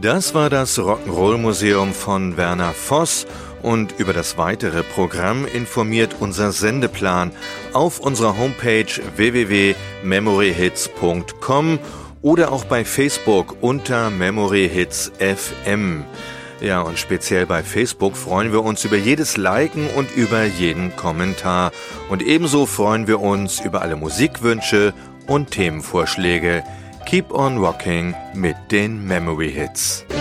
Das war das Rock'n'Roll-Museum von Werner Voss und über das weitere Programm informiert unser Sendeplan auf unserer Homepage www.memoryhits.com oder auch bei Facebook unter Memory Hits FM. Ja, und speziell bei Facebook freuen wir uns über jedes Liken und über jeden Kommentar. Und ebenso freuen wir uns über alle Musikwünsche und Themenvorschläge. Keep on rocking mit den Memory Hits.